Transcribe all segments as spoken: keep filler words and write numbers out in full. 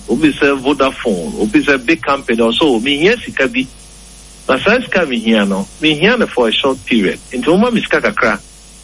obi say Vodafone, obi say big company or so. Me here sika bi. Na sa sika me here no. Me here for a short period. Into uma mi sika kakra.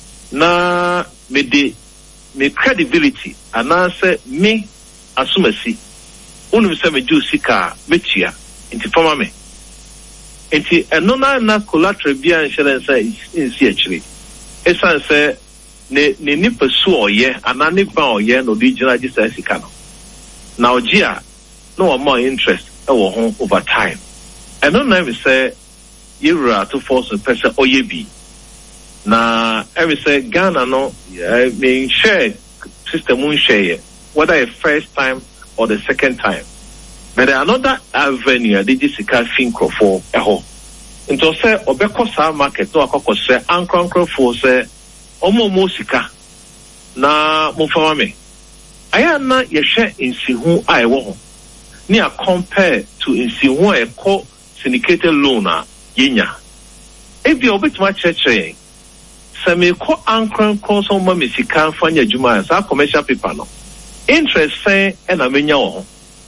Na me de me credibility and answer me asumasi. Unu say me do sika metia. Into forma me. Into enona na collateral bia insurance in see actually. Esan say ne ne ni pursue oye anani ba oye no original just sika no. Now, Gia, no more interest our home over time. And don't ever say you are to force a person or ye be. Now, every say Ghana no, I mean, share system won't share whether a first time or the second time. But another avenue, they just can't think for a whole. Into say, Obeko Sa market, no, I say, Uncle for say, Omo Mosika, na Mufame. Aya na yeshe insihu a ewo ni a compare to insihu a ko syndicated loan a yenya ebi obetuma cheche se me ko ankran ko so ma me sika fanya juma sa commercial paper no interest say e na menya wo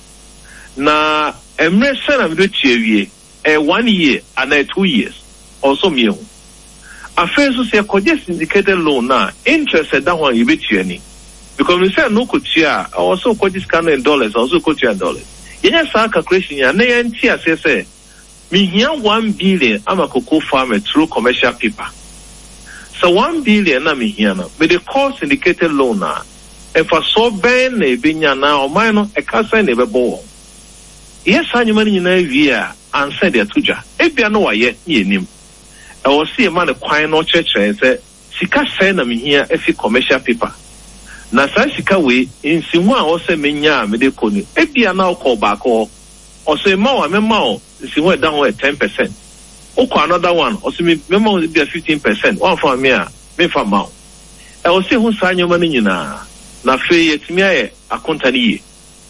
na emre se na me do tiewie e one year and a two years also me ho afenso se ko syndicated loan na interest e da ho yebetue ni. Because we say no kutia, also quote this kind in dollars, also quote you in dollars. Yes, our calculation, and they enter say, me here one billion, I'm a cocoa farmer through commercial paper. So one billion, I'm here now, but the cost indicated loan now. If I saw Ben, a binya now, or minor, a casa never bore. Yes, I money in a year, and send their tuja. If you know I yet, ye him. I will see a man acquiring no church and say, Sika send them here if you commercial paper. Na sa sika we insimu a o se menya me de koni ebia na o back o o se ma o me ma o insimu e down at ten percent o ko another one o se me me ma o be fifteen percent one for me a me fa ma o e o se hu sa nyoma ni nyina na fe yetimi aye akonta ni ye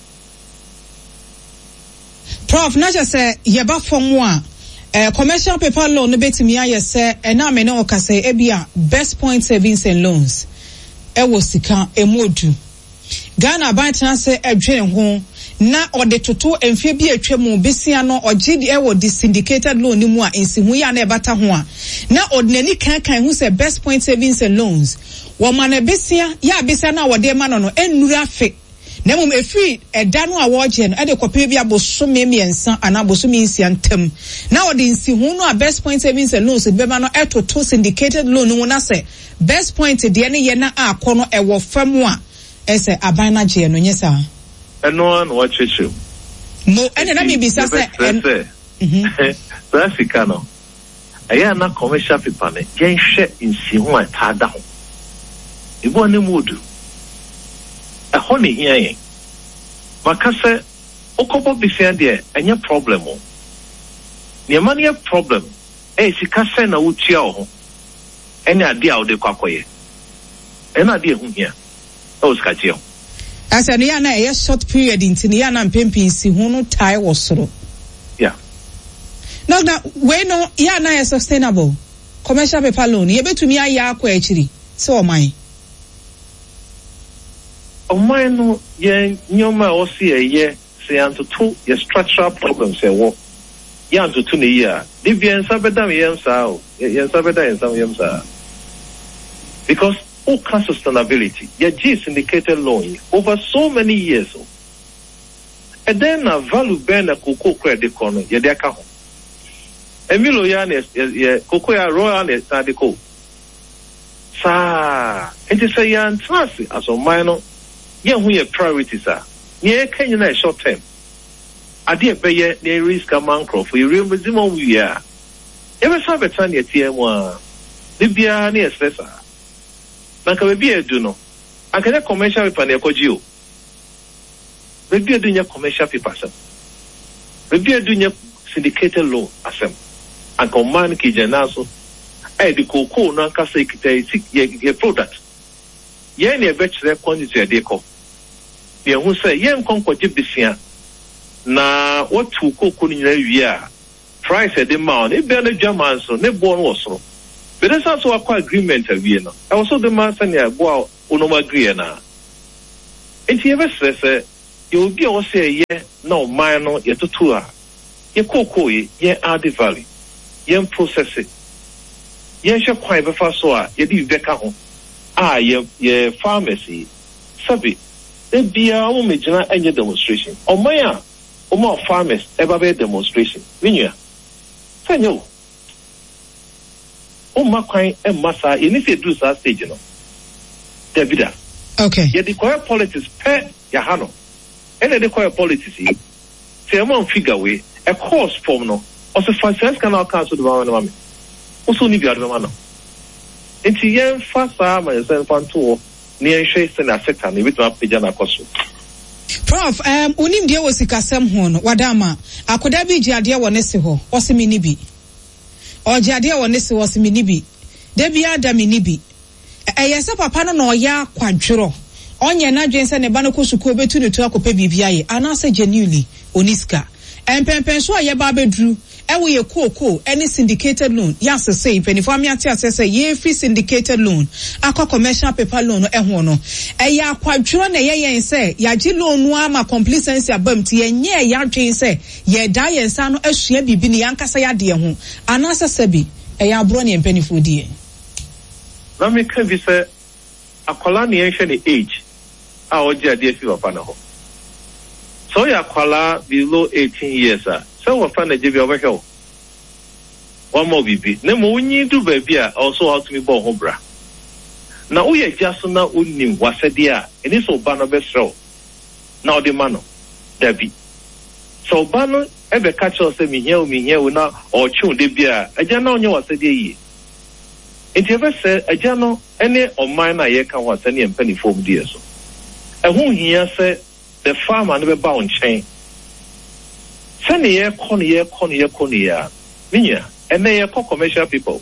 Prof na just say ye ba form a eh commercial paper loan no betimi aye se e na me na o ka say ebia best point savings and loans ewo sika emodu Ghana bantan se edwen ho na ode toto emfie bi atwam besia no oje di ewo di syndicated loan ni mu a ensihu ya na ebata ho a na ordinary kan kan hu se best point savings and loans wo ma na besia ya besia na wode ma no no enura afe na mum efi eda no a woje no ede kope bi aboso memiensa ana aboso minsia ntam na ode ensihu no a best point savings and loans be ma no etoto syndicated loan no na se best point de ne ye na akono ewo fam a ese abana je no nyesa eno an wa chechu mo ene na mi bisa se mhm Africa no aya na commercial paper ne gen hwe insihu a tada ho ibo ne modu a honi here makase okobo bisia de enya problem o ne mania problem e sika se na wutia ho any idea of the kwakoye any idea hu here o skachio asa ne ya na e short period intini ya na mpempi si hu no tai wosoro yeah no na we no ya na is sustainable commercial paper loan ye betumi aya akwa achiri se o man o man no ye nyoma o se ye se antoto ye structural problems e wo ye antoto ne ye a de bien sabeda me yem sa o ye sabeda yen sam yem sa because all kinds of sustainability ye G syndicated loan over so many years o and then a value ben a cocoa credit corner ye de aka ho Emilio ya ne ye cocoa ya royal ne sadiko sa enti say yan trust as o minor ye hu ye priorities are ye can na short term ade be ye ne risk amount for you real minimum we are ever sabe tan ye T M a libya ne expressa na ka be edu no akanya commercial paper ne koji o be be edu nya commercial paper asem be be edu nya syndicated loan asem anka man ki jana so e di koko na ka say kita ye product ye ne be chere quantity e de ko ye hu say ye nkonkoje bisia na watu koko ni nyina wi a price e de ma e be na German so ne bo no wosoro but that's also a quite agreement of you know I also the man say ya bo o no agree na enti ever say You be also a year no minor yet to tour. Ye cocoa ye add the value. Ye process it. Ye shall quite before so ye do beca home. Ah, ye ye pharmacy. Sabi. There be a woman any demonstration. Or Maya or more farmers ever be demonstration. Vinya. Tell you. Oh, my kind and massa, you need to do that stage, you know. There be that. Okay. Yet the quiet politics pet Yahano. And the quiet politics, say a man figure way, a course form no, or the finance canal council the woman. Also, need the other man. And the young fast arm and self on tour near Chase and a second with my pajama costume. Prof, um, unim dia wasikasem hono, wadama, akodabi jiadia wanesi ho, osiminibi. O jiadia wanesi osiminibi. Debi adaminibi. Eyese papa no no ya kwadworo. Onye na dwense ne ba no kosuku obetu ne to akopa bibia ye. Anase genuinely oniska. Empempen so aye ba bedru. Ewe ye koko any syndicated loan. Yes say penifo amiate asese ye free syndicated loan. Akọ commercial paper loan no ehwo no. Eya kwadworo na ye yen say ya gi loan no ama complacency abam ti enye ya dwen say ye da ye nsa no ahua bibi ne yankasa ya de ho. Anase sebi eya abro ne penifo die. Let me can be say akwala ne yenhwe ne age a oje ade afi papa na ho. So ya akwala below eighteen years ah. So we find a J B over here. One more bibi. Ne mo unyi du baby a also how to me born home bra. Na uye just na unim wasedi a eni so ba no be sro. Na odi ma no. Dabi. So ba no e be catch us say me here o me here o na o chun de bia. Eja na onye wasedi yi. Enti ever say eja no ene o man na ye kan waseni empani form die so. E hu hia say the farmer no be ba on chain. Send ye corny ye corny ye corny ya. Minya, and they are commercial people.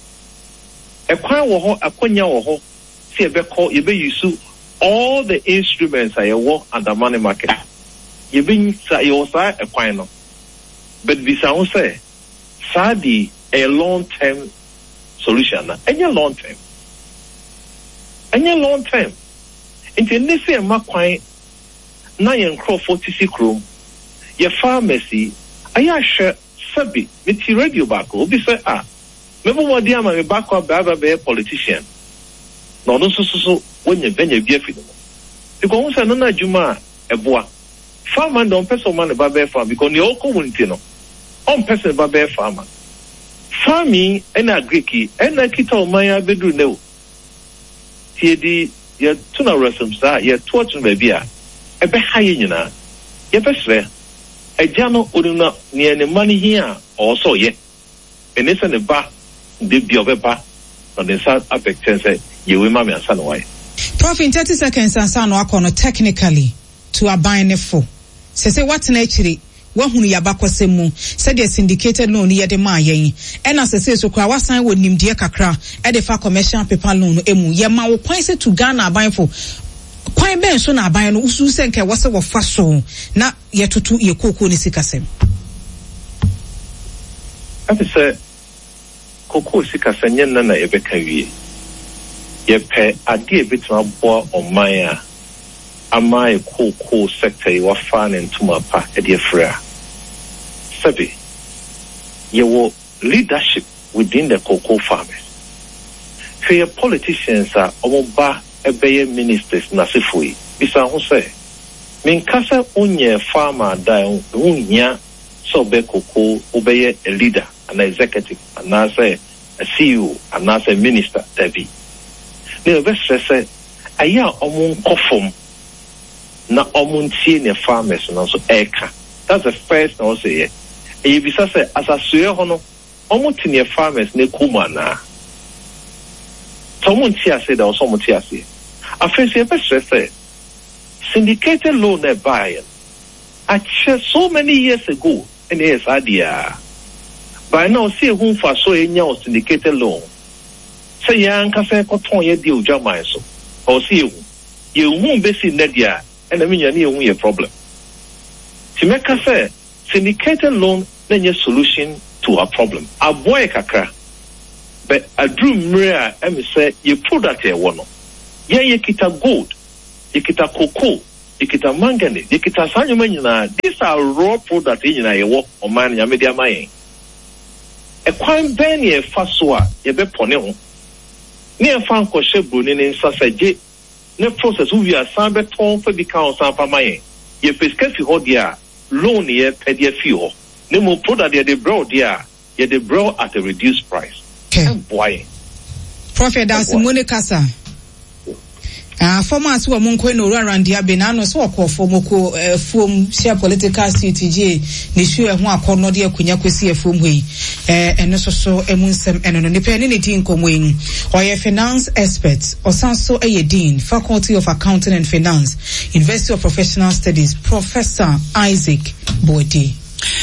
A crown wo a quenya wo see a be call you be use all the instruments I work under money market. You be your side a quino. But we sound say Sadi a long term solution. And your long term. And your long term. Into this year, my quine nine crop forty six room. Your pharmacy, I share sabi, with the radio back, will be say, ah, remember what the ama back up by a politician. No, no, so, so, so, when you bend your beer for them. Because I know Juma, a boy. Farmer don't person man about bear farm because you all community no. On person about bear farmer. Farming and a Greeky and a kita maya bedu no. Here the, your tuna resumes are, your torch baby, a be high in you your best there. A jano uruna near the money here also ye. And it's an bar, the biova, on the south affected say, you will mammy and son away. Prof, in thirty seconds, and son wakono technically to a buying a four. Say, what's naturally, one who yabako semu, said the syndicated loan near the Mayan. And as I say, so Krawasan would nim dear kakra, at the far commercial paper loan, emu, yama will point it to Ghana buying for. Kwai ben so na aban no usu senke wase wo fa so na yetutu ye koko ni sikasem. Ati se koko sikasem yen na na ye beka wie. Ye pe ade e betuma bo oman a ama e koko sector ye wa fa na ntuma pa e de fra. Sabi ye wo leadership within the cocoa farmers. Fe politicians are omoba ebeye ministers na sefui bisa ho say min kasa onye farmer da unya so be koko obeye a leader an executive and say a C E O and say minister dabi ne be stress aya omun kofom na omun tie ne farmers no so eka. That's the first no say e bisa say as asue ho no omun tie ne farmers ne kuma na someone tia say there was someone tia say I face a best say syndicated loan they buy I checked so many years ago and yes idea by now see whom for so in your syndicated loan say young cafe cotton ye deal jamai so or see you you won't be seen Nadia and I mean you need a problem to make us say syndicated loan then your solution to a problem a boy kakra. But a dream rare, I say, you product a one. Yeah, you kita gold, you kita cocoa, yekita manganese, yekita sanyuma nyina. These are raw products nyina ye wo oman nya media mayen. E kwan ben ye fa so a ye be pone ho. Ne e fa nko hye broni ne nsasaje. Ne process we are sambe ton fa bi kan san fa mayen. Ye pesca fi ho dia loan ye pedia fi ho. Ne mo product ye de bro dia, ye de bro at a reduced price. Okay. Boy. Prophet Dasimone Kasa. Ah, former so monko no around dia be na no so okọ form ko form share political C T G ne shu e ho akọno de akunya kwesi e form hoi eh eno so so emunsem eno no ne pe ne ne tin komo yin oye finance expert osanso eye dean faculty of accounting and finance University of Professional Studies Professor Isaac Boadi.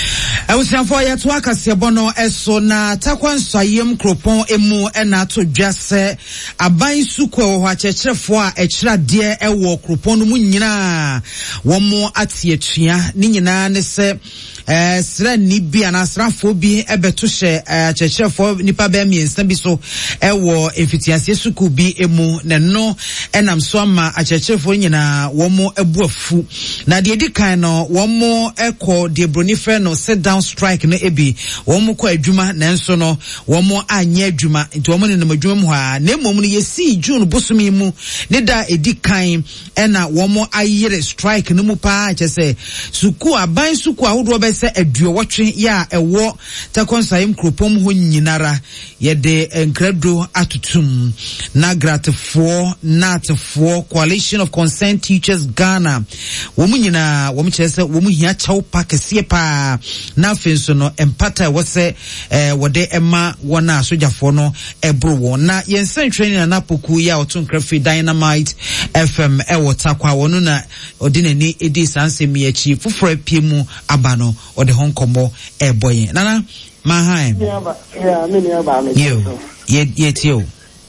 Awusanfo ya to akase bono eso na takwansayem kropon emu ena to dwase aban suko ho akyekyrefo a ekyirade ewo kropon no mu nyina wo mo atietua ni nyina ne se eh sra ni bia na srafo bi ebeto hye akyekyrefo nipa ba miensa bi so ewo efitiase suku bi emu ne no enam so ama akyekyrefo nyina wo mo ebuafu na de edikan no wo mo ekọ de bronife no sit down strike no ebi wo mo kwa adwuma nanso no wo mo anya adwuma nti wo mo ne nam adwuma mu ha na emom no yesi June bosomi mu ne da edikan ena wo mo ayere strike no mu pa kyese suku aban suku ahodo be se aduowotwe ya ewo takonsayem kropom ho nyinara ye de enkrado atutum na gratefo natfo Coalition of Concerned Teachers Ghana wo mu nyina wo mo kyese wo mu hia chaw pa kese pa na fenso no empata wose eh wode ema wona sojafo no ebro won na yensen training na poku ya otunkra free Dynamite F M e wotakwa wono na odinani edi sansemi achi fufura piemu abano ode honkomo eboyen nana mahai ya mini aba me yo ye ye tio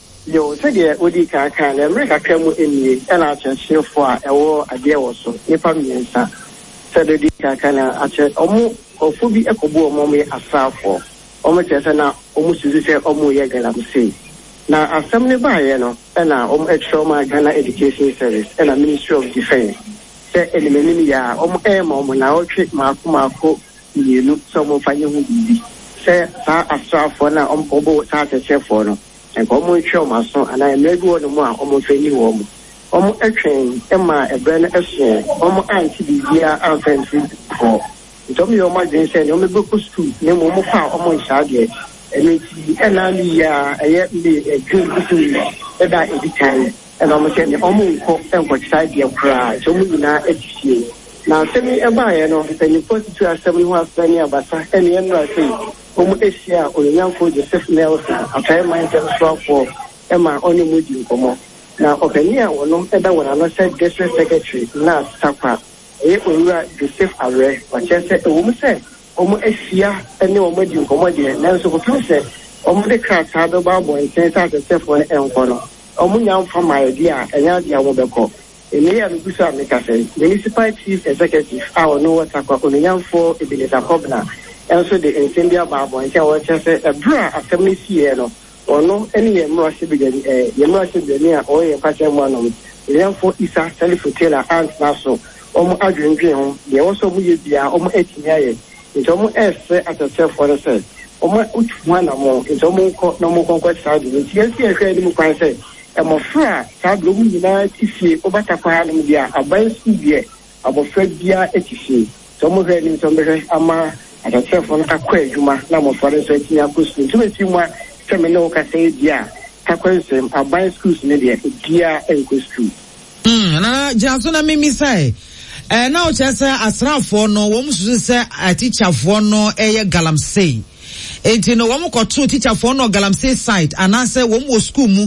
yo se de odi ka kan na America kamu enie na achefo a ewo ade wo so nipa miensa se de di ka kan na ache omu ofu bi ekobu omo me asafo omo chese na omu sizi se omu ye galamse na asem ne ba ye no na omu extra Ghana Education Service na Ministry of Defense se elemeni ya omu e ma omu na otwe mako mako yenu so omu fanye hu bibi se sa asafo na omu obo sa chefo no enko omu twa maso ana emebi wo no mu a omu fani wo mu omu etwen ema ebre na ehye omu anti bibia anfensi for ntom yo ma den se no me be ko school ne mo mo pa omo nshade ene ti ena ni ya eye bi edwin bisu e da edikan ena mo se ne omo nko enko side ya kra so mu nyina edisie na se mi e ba ye no se ni positive asem ni ho asani abasa ene ye no say omo esia onyanfo Joseph Nelson akai mindset for ema oni mudi nkomo na openia wono e da wona no se district secretary na sakwa e owura Joseph Arre wachese ewum se omo asia ene omo di nkomo de na nso ko tuse omo de krata do ba bo enten sa se fo enko no omo nya mfa ma idea enya dia wo beko ene ya nugusa me ka se municipal chief executive a wono watakwa onya mfo ebileta kobna enso de ensendia ba bo enten wachese ebra asem sie no ono ene ye mro se bigani eh ye mro se bigani a o ye kwache mo no enya mfo isa self-tailer ant naso omo adwendwen ho de wo so mu ye bia omo etinya ye nti omo ese atasefo no se omo utwa na mo nti omo ko na mo konkwa side nti esi ehwe ni mu kwan se e mo fra sa do mu nyina tifie obata kwa na mu bia aban su bia abofra bia etifie nti omo hwe ni nti omo hwe ama atasefo no akwa adwuma na mo fare so etinya kosu nti beti mu a teme no ka se bia takwensem aban schools ne de bia enko school mm na jaso na mimi sai eh na o chese asrafo no wo musu se teacherfo no eye galamsey enti no wo mkoto teacherfo no galamsey site anase wo mo school mu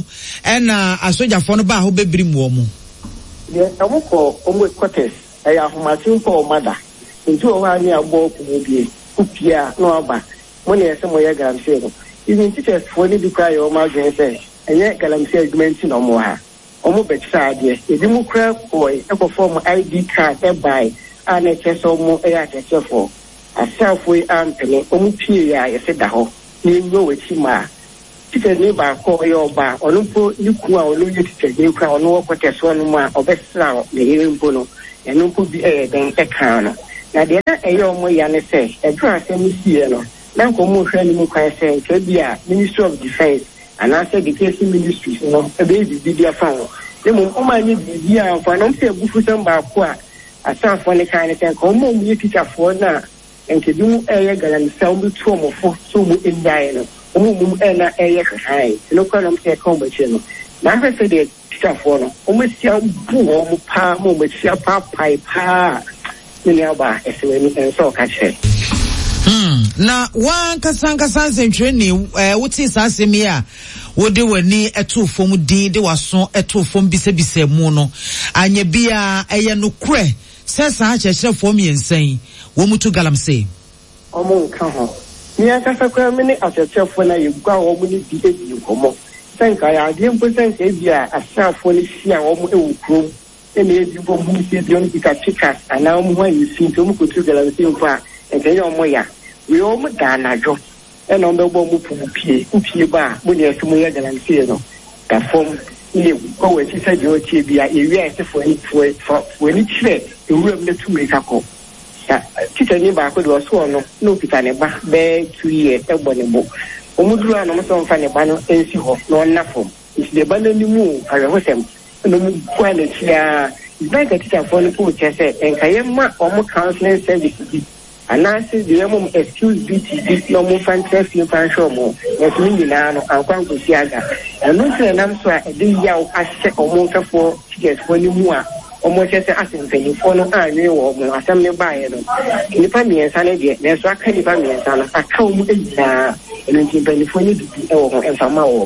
na asojafo no ba ho bebiri mu omu ye amko omo quarters eh ahomatin ko mada enti o wa ni agbo ku bie kupia no aba mo ne ese mo ye galamsey no even teachers for ni dikwa yo ma gwen se enye galamsey argument no mo ha omo betsa de edi mu kra boy e form I D card e buy ana cheso mo e ya chefo asafo antene omo pie ya yese da ho ni nyo wechi ma teacher ni ba ko yo ba onu po ni ku a onu ye teacher ni ku a onu wo kwete so no ma obesra le yere mpo no enu po bi eh den e kan no na de na e yo mo ya ne se e dra se mi sie no na ko mo hwe ni mo kwa se ke bia Ministry of Defense and I said the case ministry no e be bi dia fa no le mo o ma ni bi dia fa no se bu fusan ba ko a asafo ne kan ne se ko mo mo ye teacher fo na enke bi mu e ye galan se o bi to mo fo so mo endai no omu mum ena eye khai no kwa no se ko bache no na fa se de tafo no omu sia bu omu pa mo mo sia pa pai pa ni aba ese we ni so ka che hmm na wan kasanga sanse ni eh wuti sasemi a wode wani eto fom din de waso eto fom bise bise mu no anya bia eye no kure sesa a chechire fom yensan wo mutu galamse omu nka ho ni akasa kwa mene asachefo na yegwa wo mu ni bi ebi komo senka ya de mpo senka bia asafo ni sia wo mu ewukrom ene ebi bo mu si bi on bika chika ana wo mu ha yisi to mu kotu gala se mfa enke yo mo ya we o mu da na jo ene o mbo mu pu pie upie ba mu ne esu mu ya gala se no da fom ile ko we ti sa bi o tie bia ewi a se fo ni fo fo ni chire ewuram na tu me kako teacher ni ba ko do so no no pita ne ba be two years e bo ne bo omuduru ana mo so mfa ne ba no ensi ho no na fom is the ba na ni mu ara ho sem no mu kwa na tia ba ka teacher for no ko chese en kaye ma o mo counseling service bi anase the mo excuse B T B no mo fantasy fan show mo yes mi ni na no ankwan ko siaga eno se na so a de ya o ahye o mo kafo teachers for ni mu a omo chese asemfeni fono anwe wo mo asem ne baaye no nipa miensa ne de na so aka nipa miensa no aka omo ejina eno timpani foni bi e wo ho enfama wo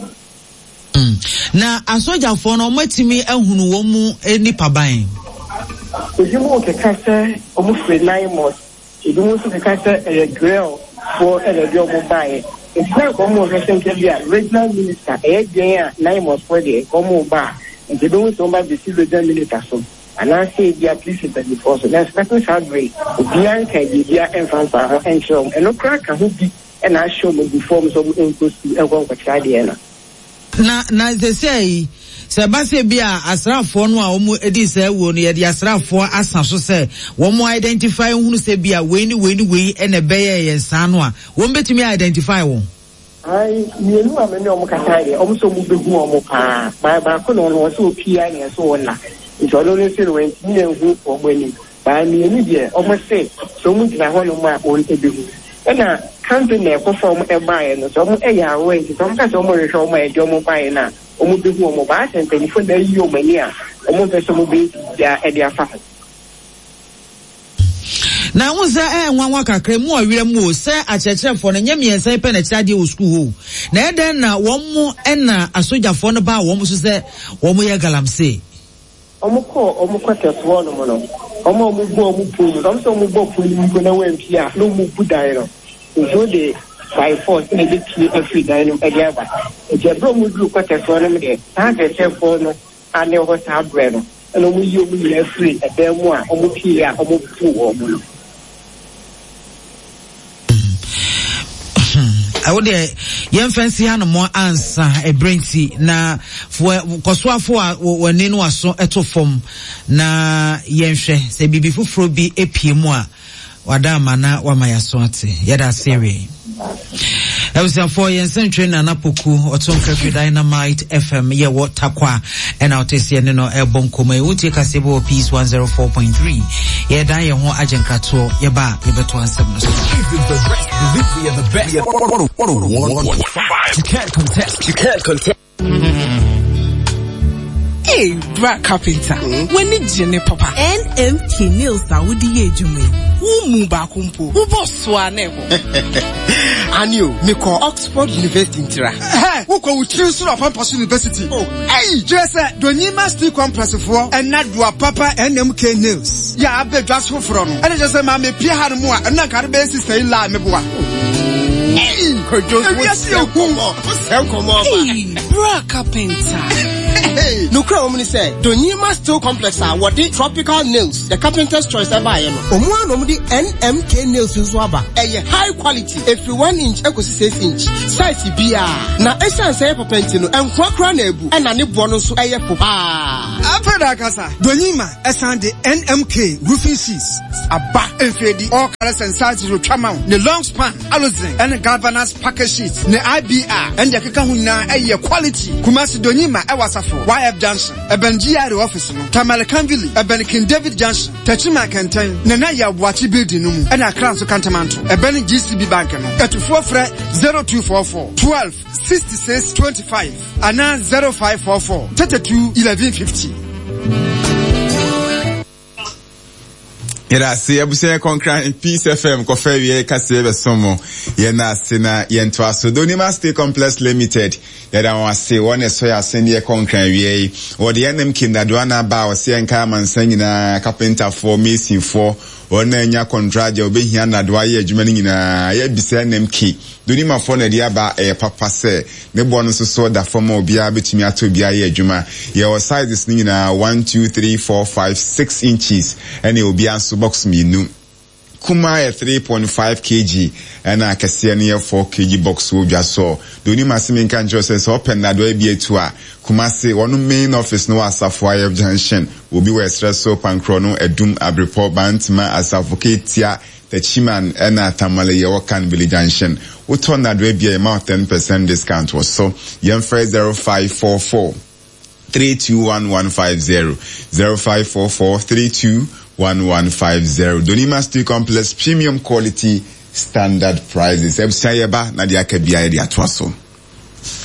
mm na asoja fono matimi ahunu wo mu nipa ban ojumo ke kase omo free nine months ojumo so ke kase e grill for e de omo baaye it's like omo recently bia regional minister e de nine months for de omo ba e de omo so ba be regional minister so and I say they are pleased with the force. There's nothing sadly. Bianca, the and Fanfa, and show, and no crack, who be, and I show me the forms of increase to a one Diana. Na, na, they say, Sebase Bia, Asrafo, no, Omo Edisa, won ye the Asrafo, Asa, so say, one more identify who say Bia, Winnie, Winnie, we, and a Bay and Sanwa. Won't bet me identify one. I knew I'm a no Mokatari, almost move the Mopa, by Bacono, was so P I and so on. It's only still when me and who or when by me immediate almost say so much I want on my own ability. And I can't be there perform a buy and some air way to some kind of more show my domo buy now, almost the home of us and twenty four days you mania, almost as some be there at their family. Na wonse eh nwa nwa kakra mu awie mu se achechefo no nyem yen sai pe na chade o school na eden na won mu na asojafo no ba won mu so se won mu ye galamse omukọ omukọ teso no mo no omo omugbo omupulu kam so omugbo pulu mi ko na wempia no mu budai no so de by force na de tie every day no e dia ba e je bro mu du ko teso no me de ta chefo no ane ho sa bre no no mu yi omu na free e dem mu a omupie a omupu wo mu no I would yen fancy han mo answer e brainty na for kosoafo a woni no aso eto fom na yen hwe se bibi fufuro bi epie mu a wada mana wa mayaso ate yeda serie I was for yen centre na napoku otonka Dynamite F M ye what takwa and out is yen no e bonkoma e wuti kasebo peace one oh four point three ye dan ye ho agenkrato ye ba ye beto ansem no so the rest delivery of the best one oh one point five you can't contest you can't contest. Hey, Bra Carpenter. Mm-hmm. When did you papa? N M K Nails are with the age of me. Who move back kumpo? Who boss one ever? And you, me call Oxford University in Tira. Hey, who call choose to Pampas University? Oh, hey, just say, do you must be compressive for and not do a papa N M K Nails? Yeah, I bet just for from. And I just say, Mammy, Pierre had more, and not got a basis say, La, me boy. Hey, just what's your come on? What's your come on? Hey, Bra Carpenter. Hey, no crowd only say Donyima Steel Complex are what the tropical nails, the carpenter's choice ever you know. Omo no the N M K nails is waba. A high quality, if you one inch, equal six inch, size B R. Na essence say papentino and kwakra nebu and ani bonus so aye po. Ah, After Kasa, Donyima esan the N M K roofing sheets. Aba enfedi all colors and sizes will come out. The long span, aluzen and galvanized package sheets. The I B R and the keka huna aye quality. Kumasi Donyima ewasafo. Y F Junction, Eben G R office no, Tamalekanville, Eben King David Junction, Techima Kenten, Nana ya Wachi building no, and a class of Cantamanto, Eben G C B Bank no, at four fret zero two four four twelve sixty-six twenty-five, and now zero five four four thirty-two eleven fifty. Yera se abuse konkran in Peace F M ko fe wie ka se be somo ye na se na ye ntwa so Donyima Steel Complex Limited yera wa se won so ya se ne konkran wie wo de N M K na do na ba wo se nka mansan nyina carpenter for mason for won na nya contract ya obehia na do aye adwuma nyina ya bisa N M K Donyima for na dia ba e papa se ne bo no so so da form obia betimi ato bia ye adwuma ye wo sizes nyina one two three four five six inches ene obia so box minu kuma ya three point five kilograms and a kasiya near four kilograms box wo bia so Donyima simin kan jose open na do e bi etu a kuma se one main office no Asafo I F Junction obi we stress so pankro no edum abrepo bantima Asafo ketia Techiman ena tamale ye wakan Village Junction uton na do e bi e ma ten percent discount was so yem free zero five four four three two one one five zero zero five four four three two one one five zero. Donyima Steel Complex premium quality standard prices. Ebusayeba na dia kabia ya dia twaso.